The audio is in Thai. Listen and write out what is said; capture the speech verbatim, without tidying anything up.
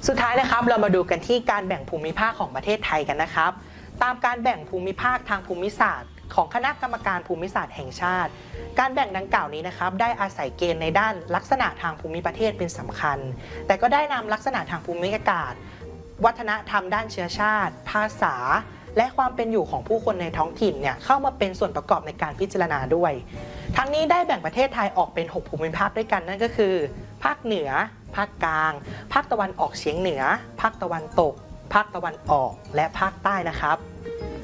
สุดท้ายนะครับเรามาดูกันที่การแบ่งภูมิภาคของประเทศไทยกันนะครับตามการแบ่งภูมิภาคทางภูมิศาสตร์ของคณะกรรมการภูมิศาสตร์แห่งชาติการแบ่งดังกล่าวนี้นะครับได้อาศัยเกณฑ์ในด้านลักษณะทางภูมิประเทศเป็นสำคัญแต่ก็ได้นำลักษณะทางภูมิอากาศวัฒนธรรมด้านเชื้อชาติภาษาและความเป็นอยู่ของผู้คนในท้องถิ่นเนี่ยเข้ามาเป็นส่วนประกอบในการพิจารณาด้วยทั้งนี้ได้แบ่งประเทศไทยออกเป็นหกภูมิภาคด้วยกันนั่นก็คือภาคเหนือภาคกลางภาคตะวันออกเฉียงเหนือภาคตะวันตกภาคตะวันออกและภาคใต้นะครับ